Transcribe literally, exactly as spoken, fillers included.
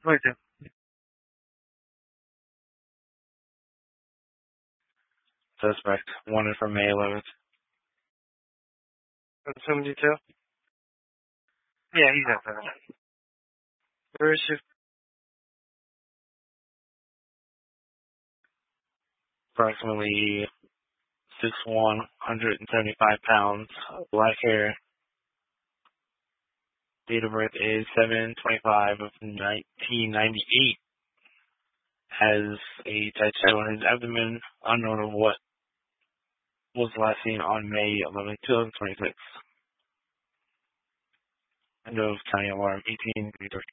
twenty-two. Suspect wanted from May eleventh. seventy-two? Yeah, he's at that. Where is she? Approximately six one, one hundred seventy-five pounds, black hair. Date of birth is seven twenty-five of nineteen ninety-eight. Has a tattoo on his abdomen, unknown of what. Was last seen on May eleventh, twenty twenty-six. End of County Alarm eighteen.